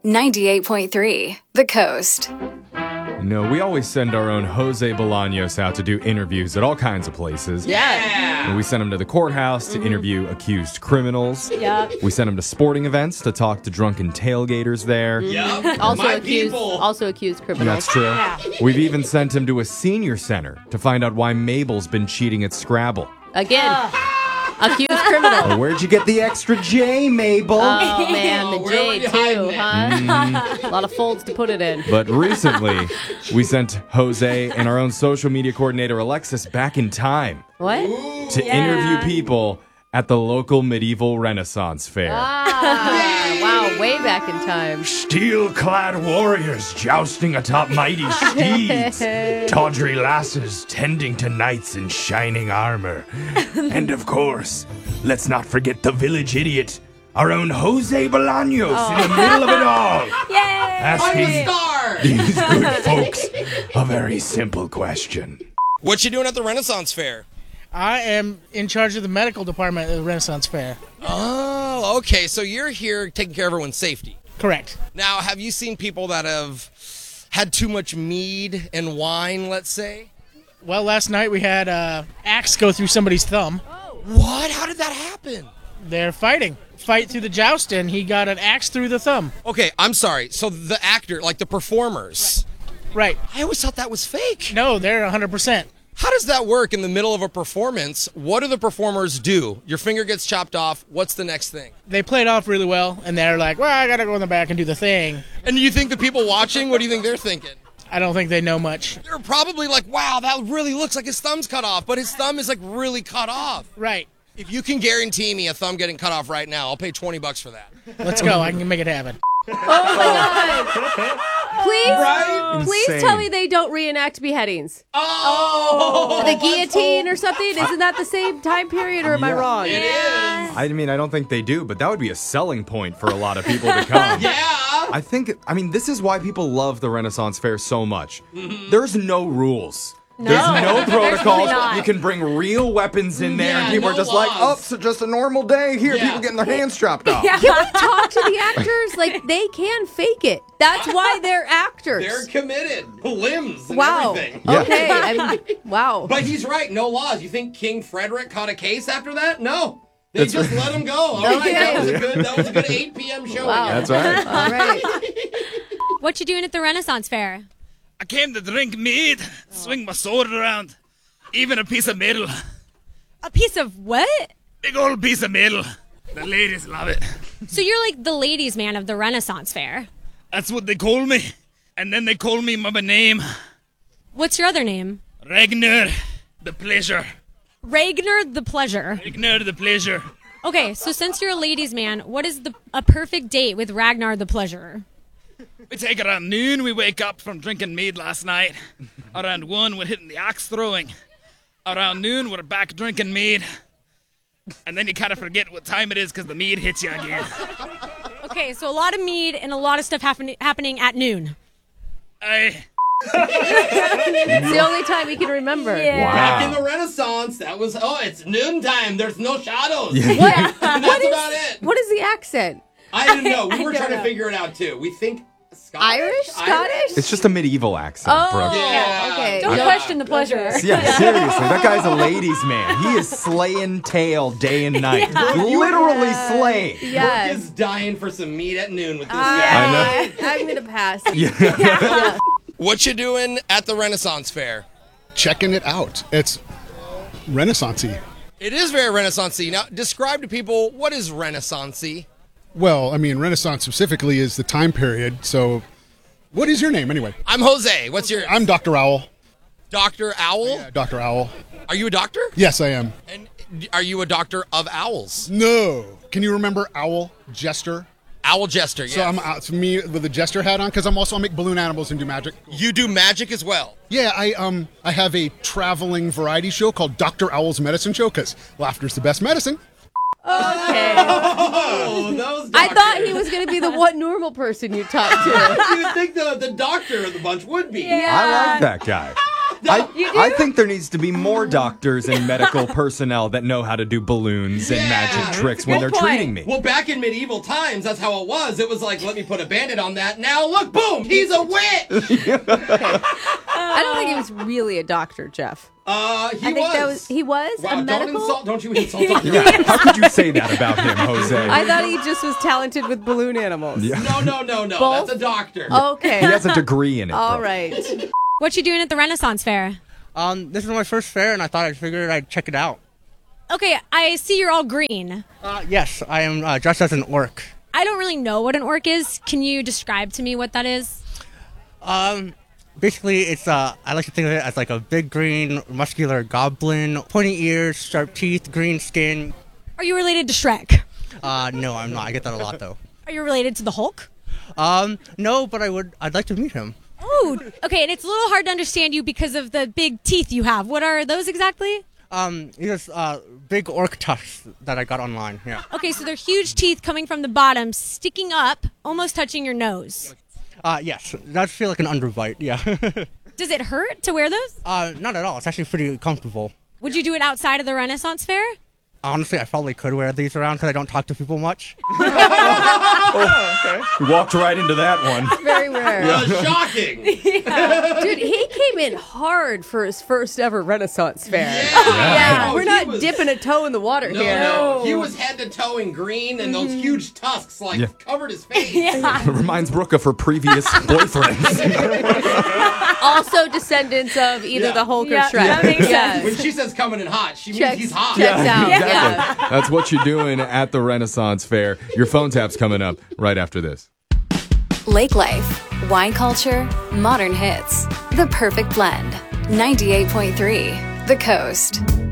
98.3 The Coast. No, we always send our own Jose Bolaños out to do interviews at all kinds of places. Yeah. And we send him to the courthouse to interview accused criminals. Yep. We send him to sporting events to talk to drunken tailgaters there. Yep. Also accused criminals. That's true. We've even sent him to a senior center to find out why Mabel's been cheating at Scrabble. Again. Accused criminal. Oh, where'd you get the extra J, Mabel? Oh, man, the Where J, were you too, hiding huh? A lot of folds to put it in. But recently, we sent Jose and our own social media coordinator, Alexis, back in time What? to interview people at the local medieval Renaissance fair. Wow, way back in time. Steel-clad warriors jousting atop mighty steeds, tawdry lasses tending to knights in shining armor. And of course, let's not forget the village idiot, our own Jose Bolaños in the middle of it all. Yay! Asking Star. these good folks a very simple question. What you doing at the Renaissance Fair? I am in charge of the medical department at the Renaissance Fair. Oh, okay. So you're here taking care of everyone's safety. Correct. Now, have you seen people that have had too much mead and wine, let's say? Well, last night we had axe go through somebody's thumb. What? How did that happen? They're fighting. Fight through the joust, and he got an axe through the thumb. Okay, I'm sorry. So the actor, like the performers, Right. I always thought that was fake. No, they're 100%. How does that work in the middle of a performance? What do the performers do? Your finger gets chopped off. What's the next thing? They played off really well, and they're like, well, I got to go in the back and do the thing. And you think the people watching, what do you think they're thinking? I don't think they know much. They're probably like, wow, that really looks like his thumb's cut off, but his thumb is like really cut off. Right. If you can guarantee me a thumb getting cut off right now, I'll pay $20 for that. Let's go. I can make it happen. Please Insane. tell me they don't reenact beheadings. Oh! The guillotine or something? Isn't that the same time period, or am I wrong? It is. I mean, I don't think they do, but that would be a selling point for a lot of people to come. Yeah. I mean, this is why people love the Renaissance Fair so much. There's no rules. No. There's no protocols. really not. You can bring real weapons in there, Yeah, and people no are just like, laws. oh, so just a normal day. Here, Yeah. people getting their hands chopped off. Can we talk to the actors? Like, they can fake it. That's why they're actors. They're committed. Limbs and Wow. everything. Yeah. Okay. I mean, wow. But he's right. No laws. You think King Frederick caught a case after that? No. They That's just right. let him go. All right, that was a good 8 p.m. show. Wow. That's right. All right. What you doing at the Renaissance Fair? I came to drink mead, swing my sword around, even a piece of metal. A piece of what? Big old piece of metal. The ladies love it. So you're like the ladies' man of the Renaissance Fair. That's what they call me. And then they call me by my name, What's your other name? Ragnar the Pleasure. Ragnar the Pleasure. Ragnar the Pleasure. Okay, so since you're a ladies' man, what is a perfect date with Ragnar the Pleasurer? We take around noon, we wake up from drinking mead last night. Around 1, we're hitting the axe throwing. Around noon, we're back drinking mead. And then you kind of forget what time it is because the mead hits you again. Okay, so a lot of mead and a lot of stuff happening at noon. It's the only time we can remember. Back in Wow. the Renaissance, that was, it's noontime. There's no shadows. What? And that's about it. What is the accent? I didn't know. We were trying to figure it out, too. We think Scottish? Irish? Scottish? It's just a medieval accent, Brooke. Yeah. Okay. Don't question the pleasurer. Yeah, seriously, that guy's a ladies' man. He is slaying tail day and night. Literally slaying. Brooke Yes. is dying for some meat at noon with this guy. I I'm going to pass. What you doing at the Renaissance Fair? Checking it out. It's Renaissance-y. It is very Renaissance-y. Now, describe to people, what is Renaissance-y? Well, I mean, Renaissance specifically is the time period. So, what is your name anyway? I'm Jose. What's your... I'm Dr. Owl. Dr. Owl? Yeah, Dr. Owl. Are you a doctor? Yes, I am. And are you a doctor of owls? No. Can you remember Owl Jester? Owl Jester, yes. So it's me with the Jester hat on because I make balloon animals and do magic. You do magic as well. Yeah, I have a traveling variety show called Dr. Owl's Medicine Show because laughter's the best medicine. Okay. Oh, those I thought he was going to be the one normal person you talked to. You would think the doctor of the bunch would be. like that guy. I think there needs to be more doctors and medical personnel that know how to do balloons and magic tricks when they're treating me. Well, back in medieval times, that's how it was. It was like, let me put a Band-Aid on that. Now, look, boom, he's a witch. I don't think he was really a doctor, Jeff. He I think was. he was Wow, a medical. don't you insult Dr. Yeah, how could you say that about him, Jose? I thought he just was talented with balloon animals. Yeah. No. Both? That's a doctor. Okay. He has a degree in it. All bro. right. What you doing at the Renaissance Fair? This is my first fair, and I figured I'd check it out. Okay, I see you're all green. Yes, I am dressed as an orc. I don't really know what an orc is. Can you describe to me what that is? Basically, it's I like to think of it as like a big green, muscular goblin, pointy ears, sharp teeth, green skin. Are you related to Shrek? No, I'm not. I get that a lot though. Are you related to the Hulk? No, but I'd like to meet him. Oh, okay, and it's a little hard to understand you because of the big teeth you have. What are those exactly? These big orc tusks that I got online. Yeah. Okay, so they're huge teeth coming from the bottom, sticking up, almost touching your nose. Yes, that feel like an underbite. Yeah. Does it hurt to wear those? Not at all. It's actually pretty comfortable. Would you do it outside of the Renaissance Fair? Honestly, I probably could wear these around because I don't talk to people much. We walked right into that one. Very rare. Shocking. Dude, he came in hard for his first ever Renaissance Fair. Yeah. We're He not was- dipping a toe in the water here. No. He was head to toe in green, and those huge tusks covered his face. It reminds Brooke of her previous boyfriends. Also descendants of either the Hulk or Shrek. that makes sense. When she says coming in hot, she means Checks, he's hot. checks out. Exactly. Yeah. That's what you're doing at the Renaissance Fair. Your phone tap's coming up right after this. Lake life, wine culture, modern hits. The perfect blend. 98.3 The Coast.